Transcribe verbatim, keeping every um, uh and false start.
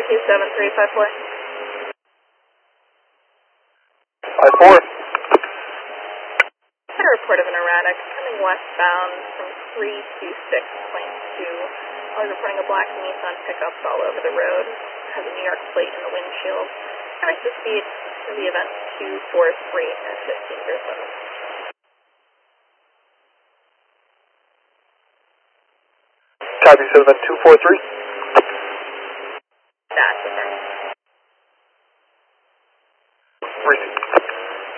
two seven three, five four. five four. Had a report of an erratic coming westbound from three two six point two. I was reporting a black Nissan pickup all over the road. Has a New York plate in the windshield. Increase the speed to the event two four three at fifteen zero seven. Copy, so event two four three.